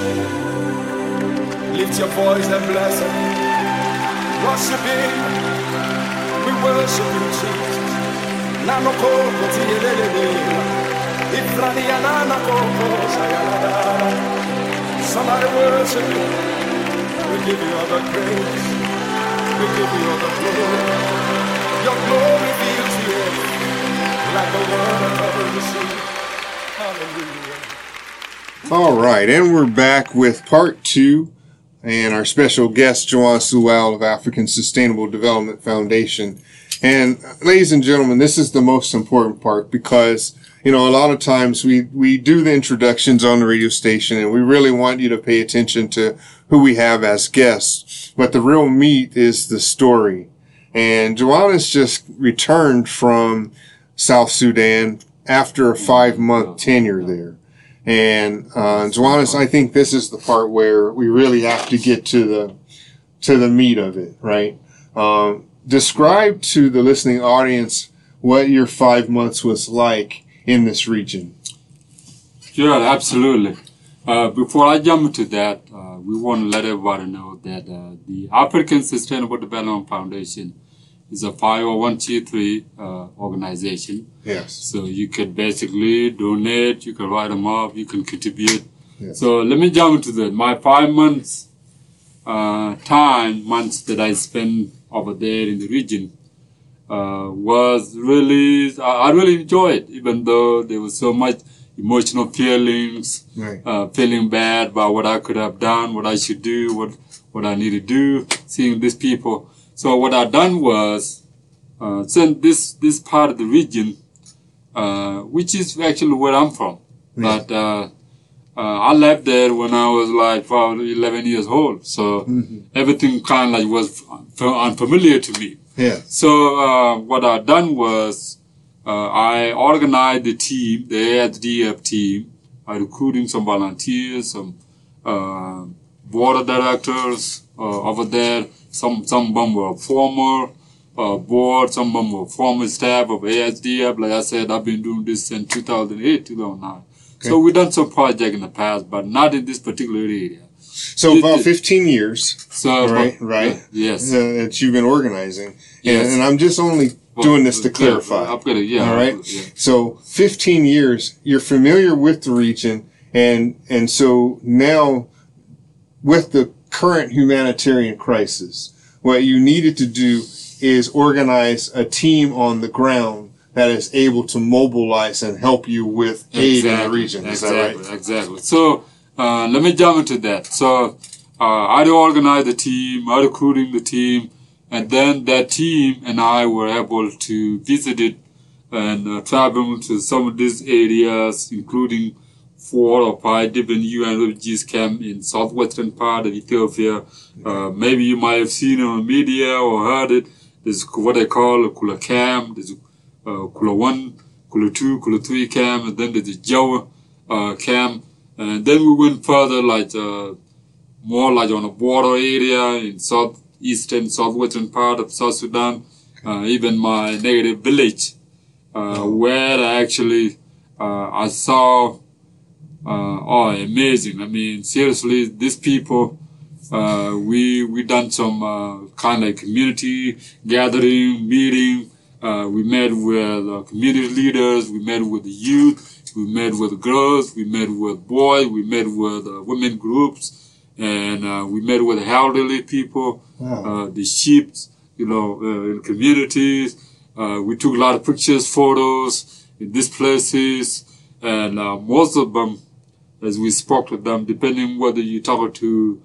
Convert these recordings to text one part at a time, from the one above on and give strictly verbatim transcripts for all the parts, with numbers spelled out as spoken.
Lift your voice and bless Him. Worship Him. We worship you, Jesus. Nano koko tiyelelele. Ifrani yanana koko sayalada. Somebody worship Him. We give you all the praise. We give you all the glory. Your glory fills the earth like the water covers the sea. Hallelujah. All right, and we're back with part two, and our special guest, Joanne Sewell of African Sustainable Development Foundation. And ladies and gentlemen, this is the most important part because, you know, a lot of times we, we do the introductions on the radio station and we really want you to pay attention to who we have as guests. But the real meat is the story. And Joanne has just returned from South Sudan after a five-month tenure there. And uh, Joannes, I think this is the part where we really have to get to the to the meat of it, right? Um, describe to the listening audience what your five months was like in this region. Sure, absolutely. Uh, before I jump into that, uh, we want to let everybody know that uh, the African Sustainable Development Foundation is a five oh one c three uh, organization. Yes. So you could basically donate, you can write them up, you can contribute. Yes. So let me jump into that. My five months uh, time, months that I spent over there in the region uh, was really, I, I really enjoyed it, even though there was so much emotional feelings, right. uh, feeling bad about what I could have done, what I should do, what, what I need to do, seeing these people. So what I done was, uh, since this, this part of the region, uh, which is actually where I'm from, yeah. but, uh, uh, I left there when I was like probably eleven years old. So mm-hmm. everything kind of like was unfamiliar to me. Yeah. So, uh, what I done was, uh, I organized the team, the A S D F team, by recruiting some volunteers, some, uh, board of directors, uh, over there. Some, some of them were former, uh, board, some of them were former staff of A S D F. Like I said, I've been doing this since two thousand eight, two thousand nine. Okay. So we've done some projects in the past, but not in this particular area. So it, about fifteen years. So, right, right. Uh, yes. Uh, that you've been organizing. Yes. And, and I'm just only well, doing this to clarify. Yeah, gonna, yeah, all right. Yeah. So fifteen years, you're familiar with the region, and, and so now with the current humanitarian crisis, what you needed to do is organize a team on the ground that is able to mobilize and help you with aid exactly, in the region. Is exactly, that right? Exactly. So, uh, let me jump into that. So, uh, I organized the team, I recruiting the team, and then that team and I were able to visit it and uh, travel to some of these areas, including four or five different U N refugees camp in southwestern part of Ethiopia. Uh, maybe you might have seen it on media or heard it. There's what they call a Kula camp. There's uh, Kula one, Kula two, Kula three camp, and then there's a Jawa uh, camp. And then we went further, like uh, more like on a border area in southeastern, southwestern part of South Sudan. Uh, even my native village, uh, where I actually uh, I saw. Uh, oh, amazing. I mean, seriously, these people, uh, we, we done some, uh, kind of like community gathering, meeting. Uh, we met with uh, community leaders. We met with the youth. We met with girls. We met with boys. We met with uh, women groups. And, uh, we met with elderly people, wow. uh, the sheep, you know, uh, in communities. Uh, we took a lot of pictures, photos in these places. And, uh, most of them, as we spoke to them, depending whether you talk to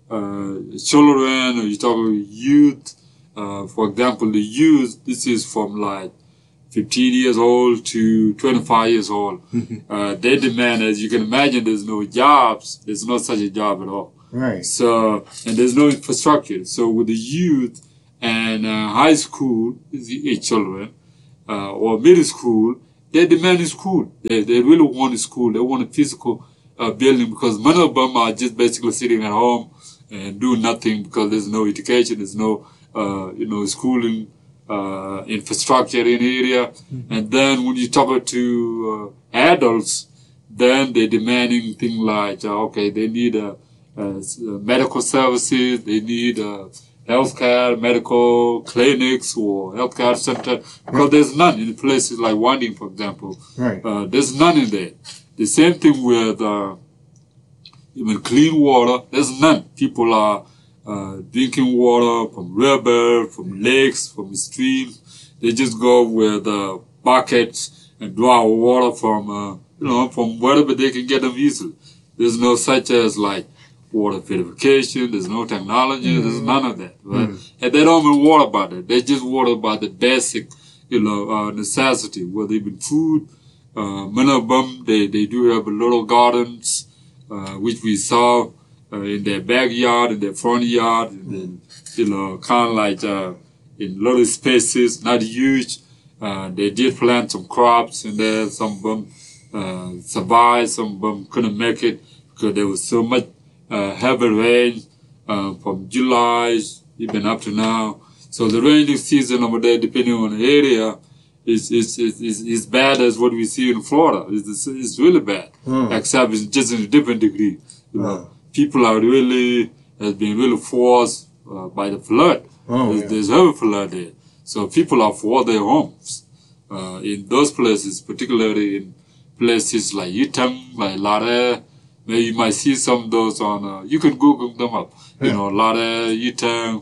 uh, children or you talk to youth. Uh, for example, the youth, this is from like fifteen years old to twenty-five years old. uh, they demand, as you can imagine, there's no jobs. There's no such a job at all. Right. So, and there's no infrastructure. So with the youth and uh, high school children uh, or middle school, they demand a school. They, they really want a school. They want a physical Uh, building, because many of them are just basically sitting at home and doing nothing because there's no education, there's no, uh, you know, schooling, uh, infrastructure in the area. Mm-hmm. And then when you talk to, uh, adults, then they're demanding things like, uh, okay, they need uh, uh, medical services, they need uh, healthcare, medical clinics or healthcare center, because there's none in places like Wanding, for example. Right. Uh, there's none in there. The same thing with uh, even clean water. There's none. People are uh, drinking water from river, from lakes, from streams. They just go with uh, buckets and draw water from, uh, you know, from wherever they can get them easily. There's no such as like water purification. There's no technology. Mm-hmm. There's none of that. Right? Mm-hmm. And they don't even worry about it. They just worry about the basic, you know, uh, necessity, whether even food. Uh, many of them, they, they do have little gardens, uh, which we saw uh, in their backyard, in their front yard, and then, you know, kind of like uh, in little spaces, not huge. Uh, they did plant some crops in there. Some of them uh, survived, some of them couldn't make it because there was so much uh, heavy rain uh, from July even up to now. So the rainy season over there, depending on the area, is is is is, is bad as what we see in Florida. It's, it's really bad, mm. except it's just in a different degree. You know, mm. people are really has been really forced uh, by the flood. Oh, there's, yeah. there's heavy flood there, so people are for their homes uh, in those places, particularly in places like Yitang, like Lare. Maybe you might see some of those on. Uh, you can Google them up. Yeah. You know, Lare, Yitang,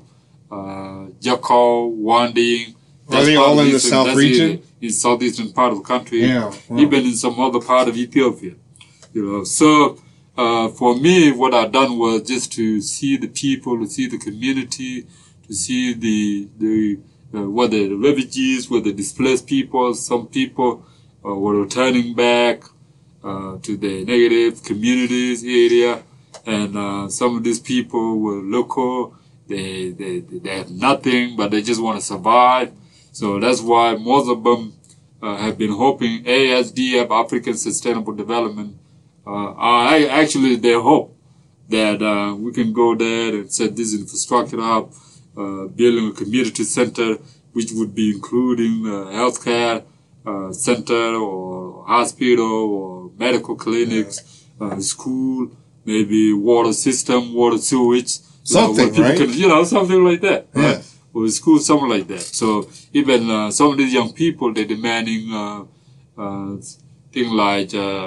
uh, Jakau, Wanding. Are they all in the south region? In southeastern part of the country, yeah, wow. even in some other part of Ethiopia. You know, so uh, for me, what I done was just to see the people, to see the community, to see the the uh, whether the refugees, whether displaced people. Some people uh, were returning back uh, to their native communities area, and uh, some of these people were local. They they they have nothing, but they just want to survive. So that's why most of them uh, have been hoping A S D F, African Sustainable Development, uh, are actually their hope that uh, we can go there and set this infrastructure up, uh, building a community center, which would be including uh, healthcare uh, center or hospital or medical clinics, uh, school, maybe water system, water sewage. Something, you know, right? Can, you know, something like that. Yeah. Right? Or school, something like that. So even uh, some of these young people, they're demanding uh, uh, things like uh,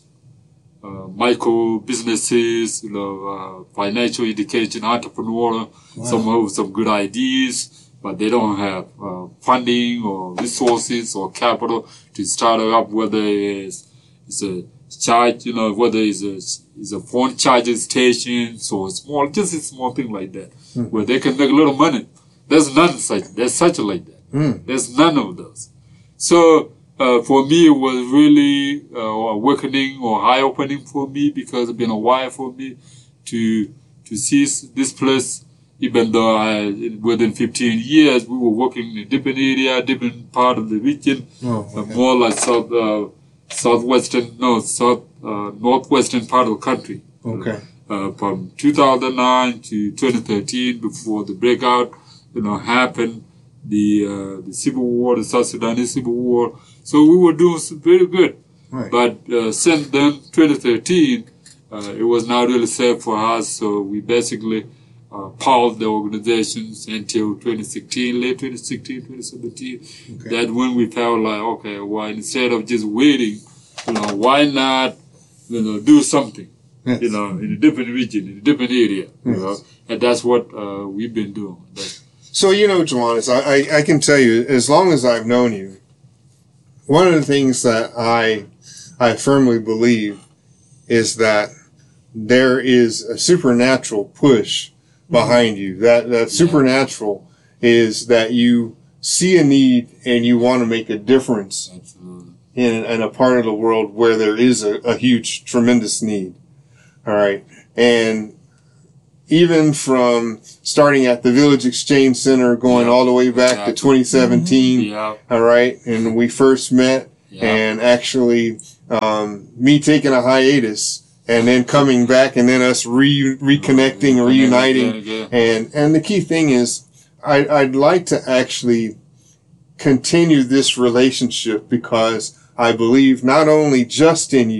uh, micro businesses, you know, uh, financial education, entrepreneur. Wow. Some have some good ideas, but they don't have uh, funding or resources or capital to start it up. Whether it's, it's a charge, you know, whether it's a it's a phone charging station, so small, just a small thing like that, mm. where they can make a little money. There's none such, there's such like that. Mm. There's none of those. So, uh, for me, it was really, uh, awakening or eye-opening for me because it's been a while for me to, to see this place, even though I, within fifteen years, we were working in a different area, different part of the region, oh, okay. uh, more like south, uh, southwestern, no, south, uh, northwestern part of the country. Okay. Uh, from two thousand nine to twenty thirteen, before the breakout, you know, happened, the, uh, the civil war, the South Sudanese civil war. So we were doing very good. Right. But, uh, since then, twenty thirteen, uh, it was not really safe for us. So we basically, uh, paused the organizations until twenty sixteen, late twenty sixteen, twenty seventeen. Okay. That when we felt like, okay, well, instead of just waiting, you know, why not, you know, do something, yes. you know, in a different region, in a different area, you yes. know, and that's what, uh, we've been doing. But, So, you know, Johannes, I, I, I can tell you, as long as I've known you, one of the things that I, I firmly believe is that there is a supernatural push behind you. That, that supernatural is that you see a need and you want to make a difference in, in a part of the world where there is a, a huge, tremendous need. All right. And even from starting at the Village Exchange Center, going yeah, all the way back exactly. to twenty seventeen. Mm-hmm. Yeah. All right. And we first met yeah. and actually, um, me taking a hiatus and then coming back and then us re, reconnecting, oh, reuniting. Again, again. And, and the key thing is I, I'd like to actually continue this relationship because I believe not only just in you,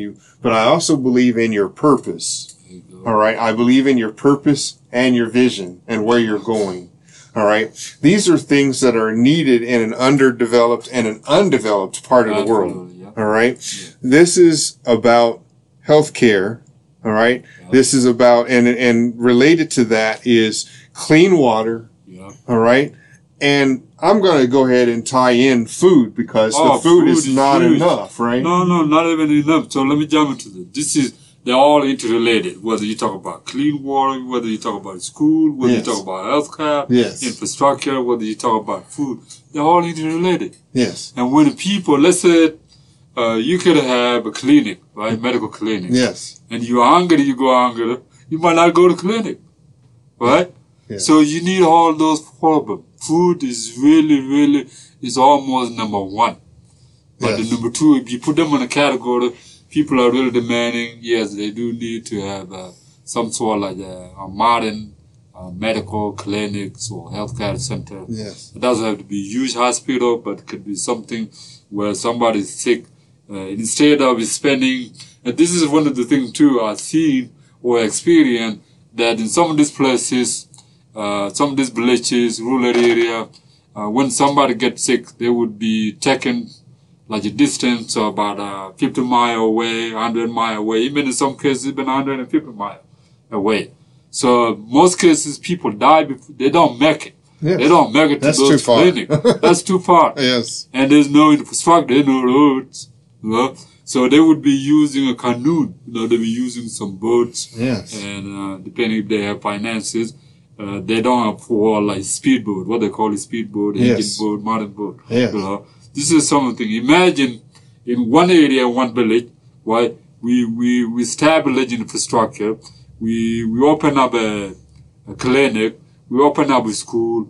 but I also believe in your purpose. All right. I believe in your purpose and your vision and where you're going. All right. These are things that are needed in an underdeveloped and an undeveloped part of the world. Yeah. All right. Yeah. This is about healthcare. All right. Yeah. This is about, and, and related to that is clean water. Yeah. All right. And I'm going to go ahead and tie in food because oh, the food, food is, is not huge. enough, right? No, no, not even enough. So let me jump into this. This is, they're all interrelated, whether you talk about clean water, whether you talk about school, whether yes. you talk about healthcare, yes. infrastructure, whether you talk about food. They're all interrelated. Yes. And when the people, let's say, uh, you could have a clinic, right? Medical clinic. Yes. And you're hungry, you go hungry, you might not go to clinic, right? Yes. So you need all those problems. Food is really, really, is almost number one. But yes. the number two, if you put them in a category, people are really demanding, yes, they do need to have uh, some sort of like a, a modern uh, medical clinics or healthcare center. Yes. It doesn't have to be a huge hospital, but it could be something where somebody's sick. Uh, instead of spending, and this is one of the things too I've seen or experienced, that in some of these places, uh, some of these villages, rural area, uh, when somebody gets sick, they would be taken like a distance of about uh, fifty miles away, one hundred miles away, even in some cases even one hundred fifty miles away. So most cases people die before, they don't make it. Yes. They don't make it to That's those too far. clinics. That's too far. Yes. And there's no infrastructure, there's no roads. You know? So they would be using a canoe, you know, they'd be using some boats. Yes. And uh, depending if they have finances, uh, they don't have for like speedboat, what they call a speedboat, engine yes. boat, modern boat. Yes. You know? This is something. Imagine in one area, one village, right? We we we establish infrastructure. We we open up a, a clinic. We open up a school.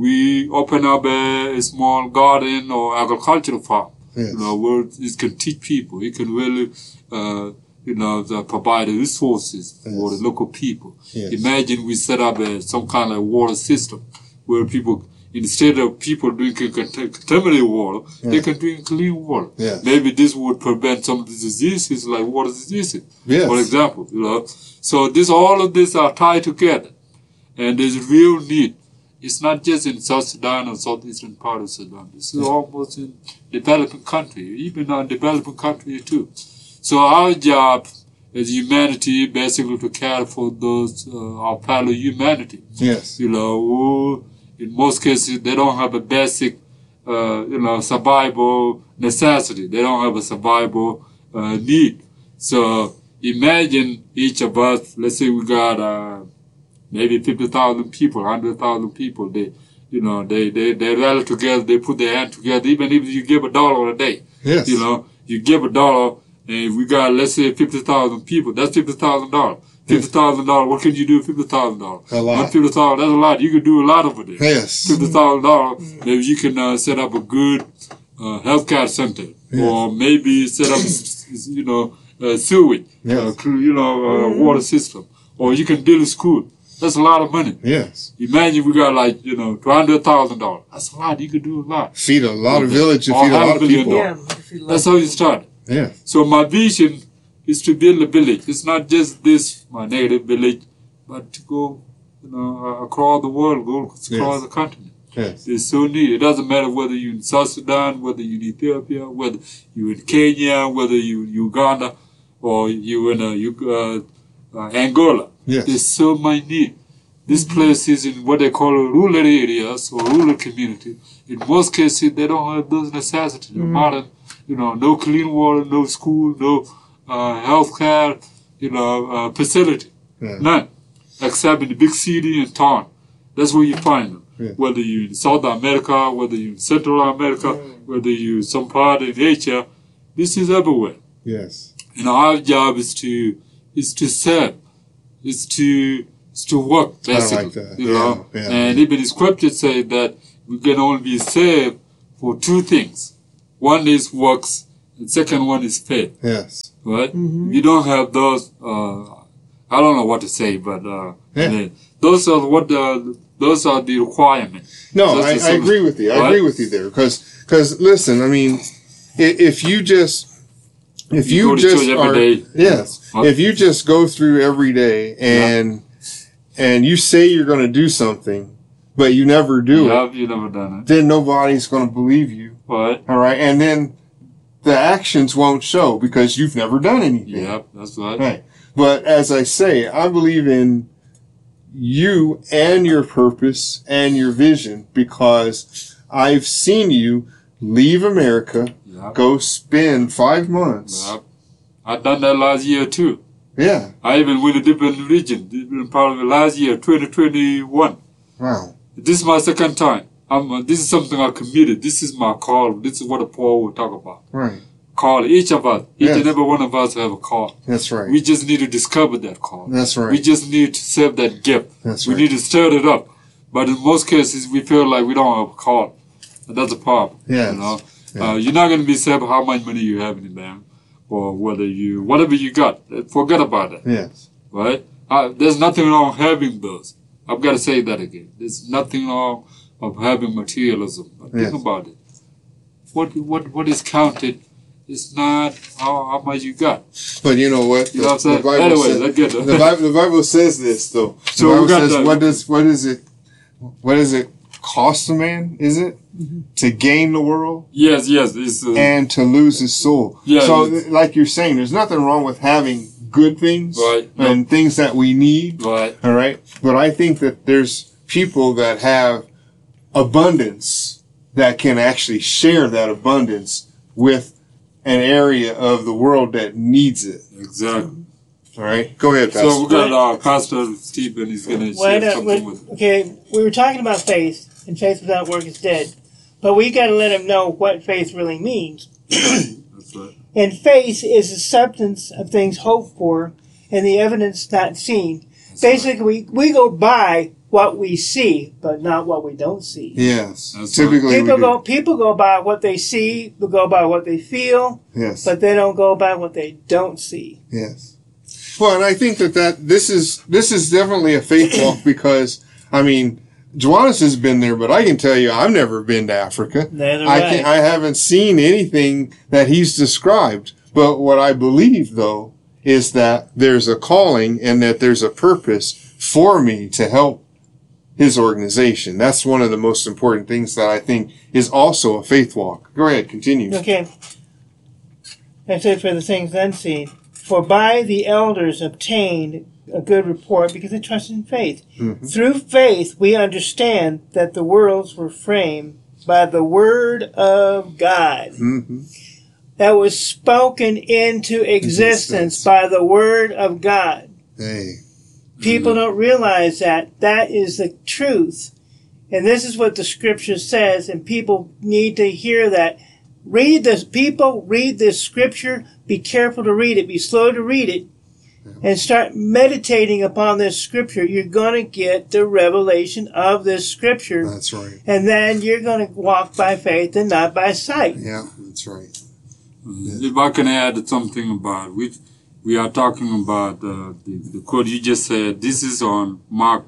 We open up a, a small garden or agricultural farm. Yes. You know, where it can teach people. It can really, uh, you know, the, provide the resources yes. for the local people. Yes. Imagine we set up a, some kind of water system where people. Instead of people drinking contaminated water, yeah. they can drink clean water. Yeah. Maybe this would prevent some of the diseases like water diseases, yes. for example. You know, so this all of this are tied together, and there's real need. It's not just in South Sudan or southeastern part of Sudan. This is almost in developing country, even in developing country too. So our job as humanity, basically, to care for those uh, our fellow humanity. Yes. You know. Who, in most cases, they don't have a basic, uh, you know, survival necessity. They don't have a survival uh, need. So imagine each of us, let's say we got uh, maybe fifty thousand people, one hundred thousand people. They, you know, they, they, they rally together, they put their hand together, even if you give a dollar a day. Yes. You know, you give a dollar, and we got, let's say, fifty thousand people. That's fifty thousand dollars. Fifty thousand dollars. What can you do with fifty thousand dollars? A lot. Fifty thousand. That's a lot. You can do a lot over there. Yes. Fifty thousand dollars. Maybe you can uh, set up a good uh, healthcare center, yes. or maybe set up, you know, uh, sewage, yes. uh, you know, uh, water system, or you can build a school. That's a lot of money. Yes. Imagine we got like, you know, two hundred thousand dollars. That's a lot. You could do a lot. Feed a lot of villages. Feed a lot of people. Yeah, that's how you start. Yeah. So my vision is to build a village. It's not just this, my native village, but to go, you know, across the world, go across yes. the continent. Yes. It's so neat. It doesn't matter whether you're in South Sudan, whether you're in Ethiopia, whether you're in Kenya, whether you're in Uganda, or you're in uh, uh, uh, Angola. Yes. There's so much need. This place is in what they call rural areas or rural community. In most cases, they don't have those necessities. Mm. Modern, you know, no clean water, no school, no uh, healthcare, you know, uh, facility. Yeah. None. Except in the big city and town. That's where you find them. Yeah. Whether you're in South America, whether you're in Central America, mm. whether you're some part in Asia, this is everywhere. Yes. And our job is to is to serve, is to is to work basically. I like that. You yeah. know, yeah. and even the scripture say that we can only be saved for two things. One is works, and second one is faith. Yes. Right? Mm-hmm. If you don't have those, uh, I don't know what to say, but uh, yeah. those are what the those are the requirements. No, I, I agree with you. I right? agree with you there because because listen, I mean, if you just if you, you go to just church every are, day. yes, Huh? if you just go through every day and and you say you're going to do something, but you never do Yeah, it, you never done it. then nobody's going to believe you. Right? All right, and then the actions won't show because you've never done anything. Yep, that's right. Right. But as I say, I believe in you and your purpose and your vision because I've seen you leave America, Yep. go spend five months. Yep. I done that last year too. Yeah. I even went a different region, different part of the last year, twenty twenty-one. Wow. This is my second time. I'm, uh, this is something I committed. This is my call. This is what Paul will talk about. Right. Call. Each of us, each Yes. and every one of us have a call. That's right. We just need to discover that call. That's right. We just need to serve that gift. That's we right. need to stir it up. But in most cases, we feel like we don't have a call. And that's a problem. Yes. You know? Yeah. Uh, you're not going to be saved how much money you have in the bank or whether you, whatever you got. Forget about it. Yes. Right? Uh, there's nothing wrong having those. I've got to say that again. There's nothing wrong of having materialism. But Yes. think about it. What what what is counted is not how, how much you got. But you know what? You know what I'm saying? Bible Anyway, says, let's get to- the, Bible, the Bible says this though. The So we Bible got says, the- what does what is it? What does it cost a man? Is it to gain the world Yes, yes. It's, uh, and to lose his soul? Yeah, So, it's- th- like you're saying, there's nothing wrong with having good things Right. and things that we need. right. All right, but I think that there's people that have abundance that can actually share that abundance with an area of the world that needs it. Exactly. All right, go ahead, Pastor. So we got uh, Pastor Stephen. He's going to Wait, share uh, something wait, with. okay, we were talking about faith, and faith without work is dead. But we got to let him know what faith really means. That's right. And faith is the substance of things hoped for and the evidence not seen. That's Basically, we, we go by what we see, but not what we don't see. Yes, That's typically we People do. go people go by what they see, they go by what they feel, Yes, but they don't go by what they don't see. yes. Well, and I think that, that this is this is definitely a faith walk because I mean, Joannis has been there, but I can tell you, I've never been to Africa. Neither I have can, I. I haven't seen anything that he's described. But what I believe, though, is that there's a calling and that there's a purpose for me to help his organization. That's one of the most important things that I think is also a faith walk. Go ahead, continue. Okay. I said for the things unseen. For by the elders obtained a good report because they trusted in faith. Mm-hmm. Through faith we understand that the worlds were framed by the word of God Mm-hmm. that was spoken into existence Existence. by the word of God. Hey. People don't realize that. That is the truth. And this is what the scripture says, and people need to hear that. Read this, people, read this scripture. Be careful to read it. Be slow to read it. And start meditating upon this scripture. You're going to get the revelation of this scripture. That's right. And then you're going to walk by faith and not by sight. Yeah, that's right. If I can add something about we we are talking about uh, the, the quote you just said. This is on Mark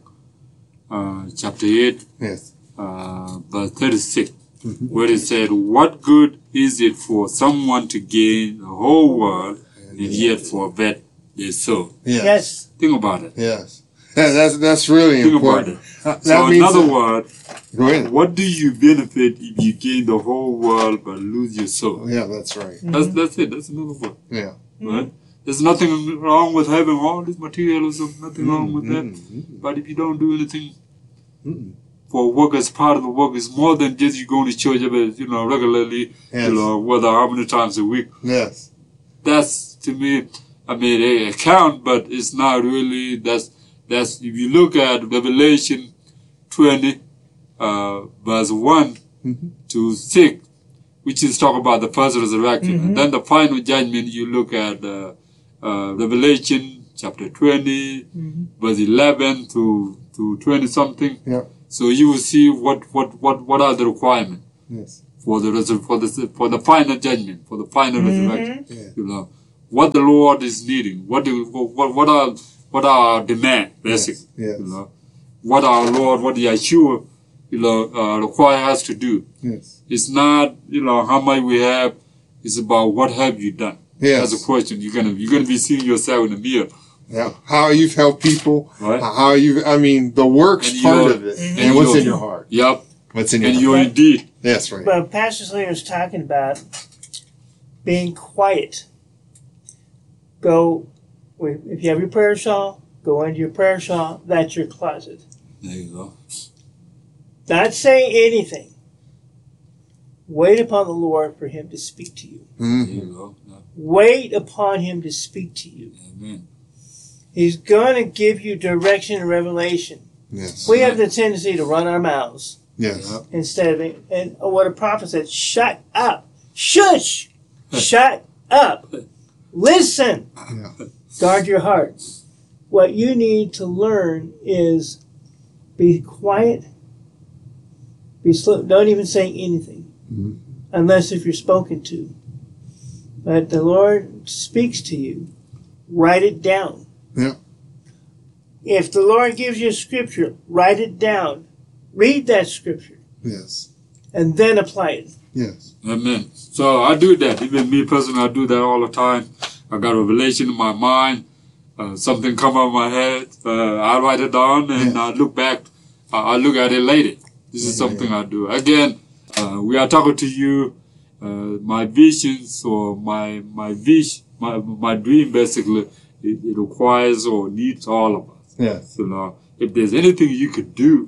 uh, chapter eight, Yes. uh, verse thirty-six, where it said, "What good is it for someone to gain the whole world and yet forfeit their soul?" Yes. Yes. Think about it. Yes. That, that's that's really Think about important. it. Uh, that So, in means other that- words, go ahead. what do you benefit if you gain the whole world but lose your soul? Yeah, that's right. That's that's it. That's another word. Yeah. Right? There's nothing wrong with having all this materialism, nothing wrong with that. Mm-hmm. But if you don't do anything Mm-mm. for work as part of the work, it's more than just you going to church every, you know, regularly, Yes. you know, whether how many times a week. Yes. That's, to me, I mean, they count, but it's not really, that's, that's, if you look at Revelation twenty, uh, verse one Mm-hmm. to six, which is talk about the first resurrection. And then the final judgment, you look at uh, uh, Revelation chapter twenty, verse eleven to, to twenty something. Yeah. So you will see what, what, what, what are the requirements Yes. for the resur- for the for the final judgment, for the final resurrection. Yeah. You know what the Lord is needing. What do what what are what are our demand basically? Yes. You know what our Lord, what Yeshua, you know, uh, require us to do. Yes. It's not, you know, how much we have. It's about what have you done. Yes. That's a question. You're gonna you're gonna be seeing yourself in the mirror. Yeah. How you've helped people. Right. How you. I mean, the works And part your- of it, Mhm. and, and what's your- in your heart. Yep. What's in your And heart. your indeed. That's right. But Pastor Slater is talking about being quiet. Go, if you have your prayer shawl, go into your prayer shawl. That's your closet. There you go. Not saying anything. Wait upon the Lord for Him to speak to you. There Mhm. you go. Yeah. Wait upon Him to speak to you. Amen. He's going to give you direction and revelation. Yes. We have the tendency to run our mouths Yes. Yep. instead of, and what a prophet said, shut up. Shush! Shut up. Listen. Yeah. Guard your heart. What you need to learn is be quiet. Be slow. Don't even say anything, Mhm. unless if you're spoken to. But the Lord speaks to you. Write it down. Yeah. If the Lord gives you a scripture, write it down. Read that scripture, Yes. and then apply it. Yes. Amen. So I do that. Even me personally, I do that all the time. I got a revelation in my mind. Uh, something come out of my head. Uh, I write it down and Yeah. I look back. Uh, I look at it later. This is Yeah, something I do. Again, uh, we are talking to you. Uh, my visions or my my vision, my my dream basically, it, it requires or needs all of us. Yes. You know, if there's anything you could do,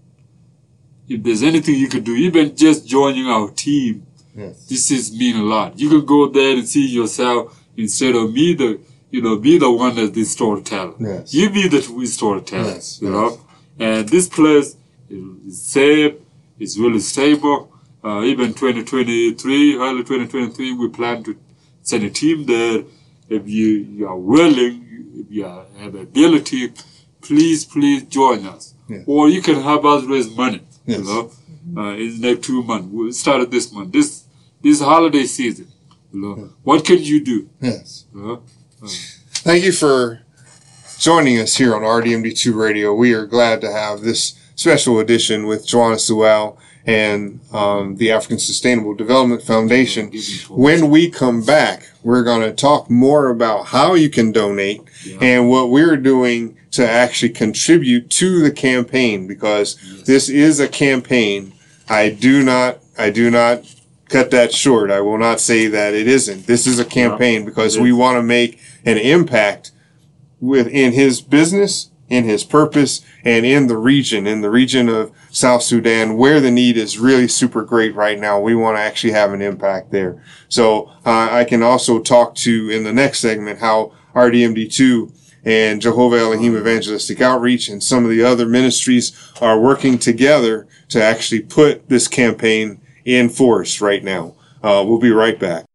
if there's anything you could do, even just joining our team, Yes. this is mean a lot. You can go there and see yourself instead of me, the you know, be the one that's the storyteller. Yes. You be the true storyteller. Yes, You yes. know, and this place is safe. It's really stable. Uh, even twenty twenty-three, early twenty twenty-three, we plan to send a team there. If you, you are willing, if you are, have ability, please, please join us. Yes. Or you can help us raise money. Yes. You know, uh, in the next two months. We started this month. This this holiday season. You know, what can you do? Yes. You know? Uh, Thank you for joining us here on R D M D two Radio. We are glad to have this special edition with Joanna Sewell and um, the African Sustainable Development Foundation. When we come back, we're going to talk more about how you can donate Yeah. and what we're doing to actually contribute to the campaign, because Yes. this is a campaign. I do not, I do not cut that short. I will not say that it isn't. This is a campaign because it we is. want to make an impact within his business, in his purpose, and in the region, in the region of South Sudan, where the need is really super great right now. We want to actually have an impact there. So uh, I can also talk to, in the next segment, how R D M D two and Jehovah Elohim Evangelistic Outreach and some of the other ministries are working together to actually put this campaign in force right now. Uh, we'll be right back.